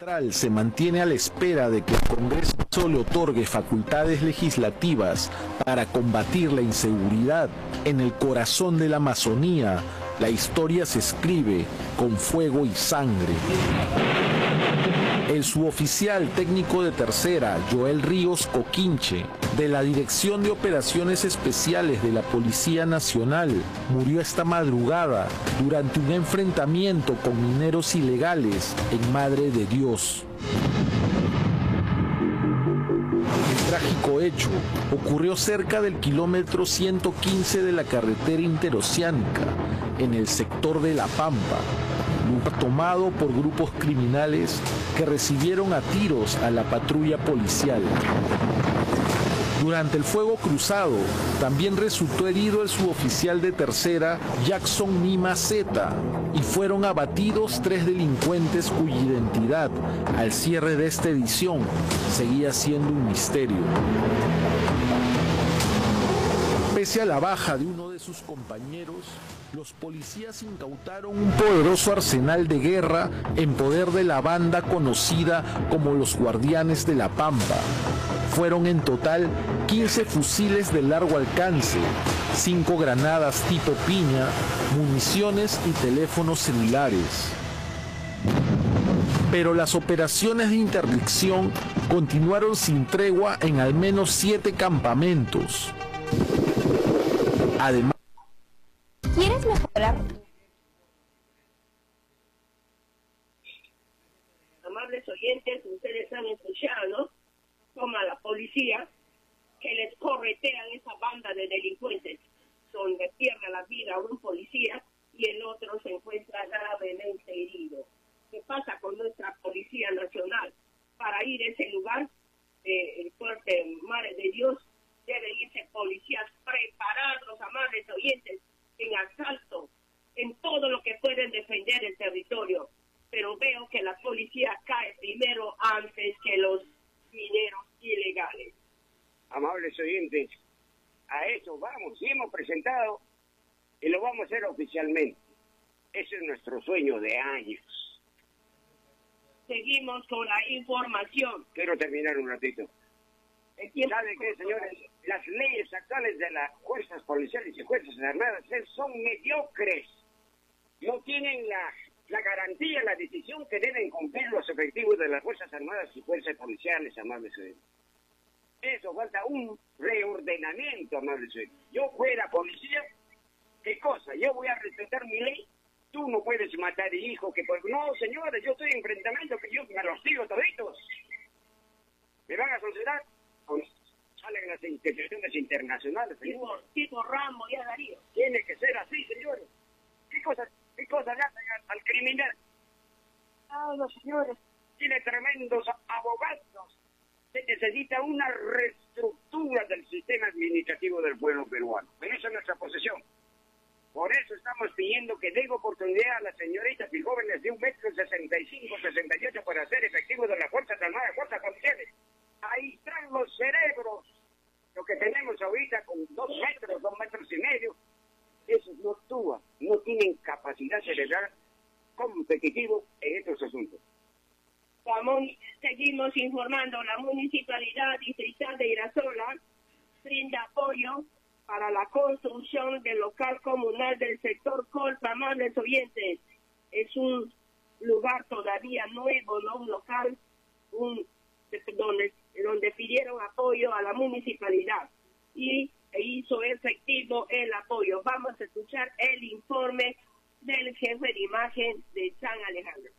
Central se mantiene a la espera de que el Congreso le otorgue facultades legislativas para combatir la inseguridad. En el corazón de la Amazonía, la historia se escribe con fuego y sangre. El suboficial técnico de tercera, Joel Ríos Coquinche, de la Dirección de Operaciones Especiales de la Policía Nacional, murió esta madrugada durante un enfrentamiento con mineros ilegales en Madre de Dios. El trágico hecho ocurrió cerca del kilómetro 115 de la carretera interoceánica, en el sector de La Pampa, lugar tomado por grupos criminales que recibieron a tiros a la patrulla policial. Durante el fuego cruzado, también resultó herido el suboficial de tercera, Jackson Mima Zeta, y fueron abatidos 3 delincuentes cuya identidad, al cierre de esta edición, seguía siendo un misterio. Pese a la baja de uno de sus compañeros, los policías incautaron un poderoso arsenal de guerra en poder de la banda conocida como los Guardianes de la Pampa. Fueron en total 15 fusiles de largo alcance, 5 granadas tipo piña, municiones y teléfonos celulares. Pero las operaciones de interdicción continuaron sin tregua en al menos 7 campamentos. Además, ¿quieres mejorar? Amables oyentes, ustedes han escuchado, ¿no? Como a la policía que les corretean esa banda de delincuentes, donde pierde la vida un policía y el otro se encuentra gravemente herido. ¿Qué pasa con nuestra Policía Nacional? Para ir a ese lugar, el fuerte Madre de Dios, deben irse policías preparados, amables oyentes, en asalto, en todo lo que pueden defender el territorio. Pero veo que la policía cae primero antes que los mineros ilegales. Amables oyentes, a eso vamos y hemos presentado y lo vamos a hacer oficialmente. Ese es nuestro sueño de años. Seguimos con la información. Quiero terminar un ratito. ¿Sabe qué, señores? Las leyes actuales de las fuerzas policiales y fuerzas armadas son mediocres. No tienen la garantía, la decisión que deben cumplir los efectivos de las fuerzas armadas y fuerzas policiales, amables oyentes. Eso, falta un reordenamiento, amables oyentes. Yo fuera policía, ¿qué cosa? Yo voy a respetar mi ley. Tú no puedes matar hijo que no, señores, yo estoy en enfrentamiento, que yo me los tiro toditos. ¿Me van a sancionar? Salen las instituciones internacionales, señor. Tipo Rambo y a Darío. Tiene que ser así, señores. ¿Qué cosa le hacen al criminal? Ah, los señores, tiene tremendos abogados. Se necesita una reestructura del sistema administrativo del pueblo peruano. Pero esa es nuestra posición. Por eso estamos pidiendo que den oportunidad a las señoritas y jóvenes de 1,65 m, 68 para ser efectivos de las Fuerzas Armadas, Fuerzas Policiales. Ahí están los cerebros. Lo que tenemos ahorita con 2 metros, 2,5 metros, esos no actúan, no tienen capacidad cerebral competitiva en estos asuntos. Seguimos informando. La Municipalidad Distrital de Irasola brinda apoyo para la construcción del local comunal del sector Colpa, amables oyentes. Es un lugar todavía nuevo, ¿no? Un local donde pidieron apoyo a la municipalidad y hizo efectivo el apoyo. Vamos a escuchar el informe del jefe de imagen de San Alejandro.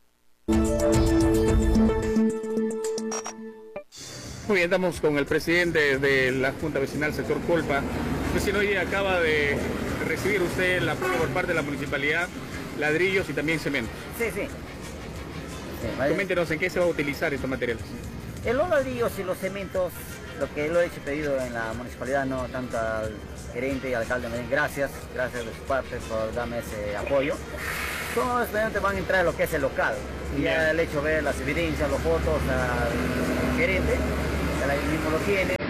Muy bien, estamos con el presidente de la Junta Vecinal Sector Colpa. Recién hoy acaba de recibir usted el apoyo por parte de la municipalidad, ladrillos y también cemento. Sí. Coméntenos en qué se va a utilizar estos materiales. Los ladrillos y los cementos, lo que lo he hecho pedido en la municipalidad, no tanto al gerente y al alcalde, gracias de su parte por darme ese apoyo. Todos los estudiantes van a entrar a lo que es el local. Y ya el hecho de ver las evidencias, las fotos al gerente, él mismo lo tiene, son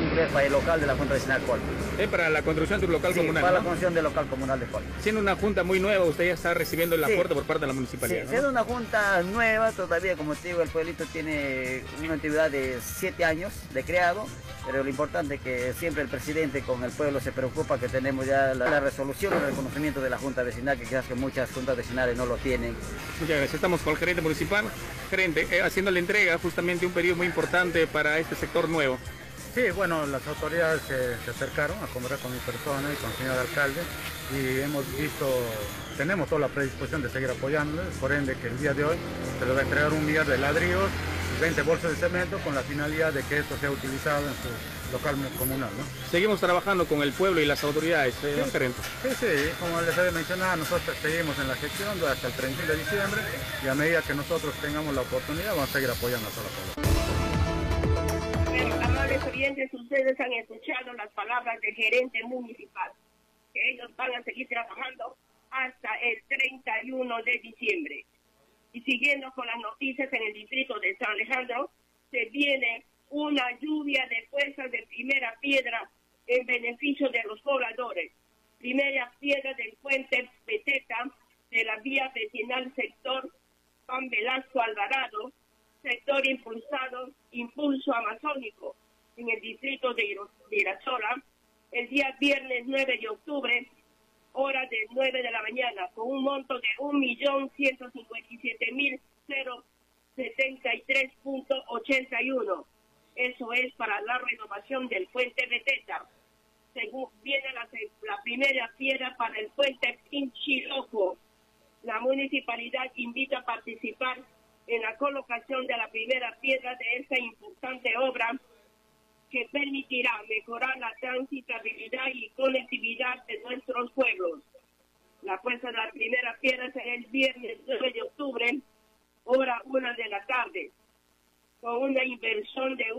cumplir para el local de la Junta Vecinal Colpa. Para la construcción de un local comunal, para ¿no? la construcción del local comunal de Colpa. Siendo una junta muy nueva, usted ya está recibiendo el aporte por parte de la municipalidad, ¿no? Siendo una junta nueva, todavía, como te digo, el pueblito tiene una antigüedad de 7 años de creado, pero lo importante es que siempre el presidente con el pueblo se preocupa que tenemos ya la resolución, el reconocimiento de la Junta Vecinal, que quizás que muchas juntas vecinales no lo tienen. Muchas gracias. Estamos con el gerente municipal. Gerente, haciendo la entrega justamente de un periodo muy importante para este sector nuevo. Sí, bueno, las autoridades se acercaron a conversar con mi persona y con el señor alcalde y hemos visto, tenemos toda la predisposición de seguir apoyándoles, por ende que el día de hoy se les va a entregar 1 millar de ladrillos, 20 bolsas de cemento con la finalidad de que esto sea utilizado en su local comunal, ¿no? Seguimos trabajando con el pueblo y las autoridades, gerente. Sí, como les había mencionado, nosotros seguimos en la gestión hasta el 31 de diciembre y a medida que nosotros tengamos la oportunidad vamos a seguir apoyando a toda la población. Amables oyentes, ustedes han escuchado las palabras del gerente municipal, que ellos van a seguir trabajando hasta el 31 de diciembre. Y siguiendo con las noticias en el distrito de San Alejandro, se viene una lluvia de fuerzas de primera piedra en beneficio de los pobladores. Primera piedra del puente Beteta de la vía vecinal sector Juan Velasco Alvarado, sector impulso amazónico en el distrito de Irasola, el día viernes 9 de octubre, hora de 9 de la mañana, con un monto de 1.157.073.81. Eso es para la renovación del puente Beteta. Según viene la primera piedra para el puente Pinchiloco. La municipalidad invita a participar en la colocación de la primera piedra de esta importante obra que permitirá mejorar la transitabilidad y conectividad de nuestros pueblos. La puesta de la primera piedra será el viernes 9 de octubre, hora 1 de la tarde, con una inversión de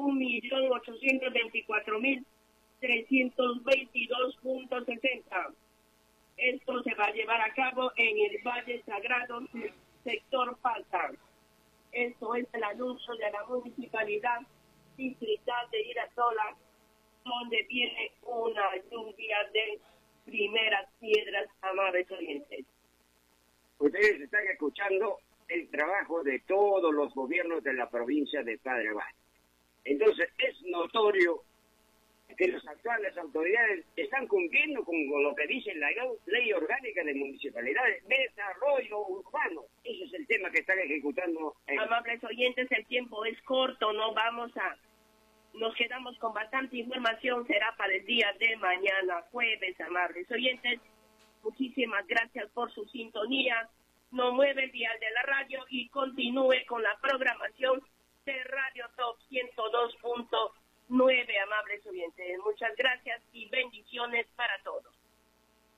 1.824.322.60. Esto se va a llevar a cabo en el Valle Sagrado, sector Palta. Esto es el anuncio de la municipalidad distrital de Irasola, donde viene una lluvia de primeras piedras, amables oyentes. Ustedes están escuchando el trabajo de todos los gobiernos de la provincia de Padre Abad. Entonces es notorio que las actuales autoridades están cumpliendo con lo que dice la ley orgánica de municipalidades, desarrollo urbano. Ese es el tema que están ejecutando. Amables oyentes, el tiempo es corto, nos quedamos con bastante información, será para el día de mañana, jueves, amables oyentes. Muchísimas gracias por su sintonía. No mueve el dial de la radio y continúe con la programación de Radio Top 102.9, amables oyentes. Muchas gracias y bendiciones para todos.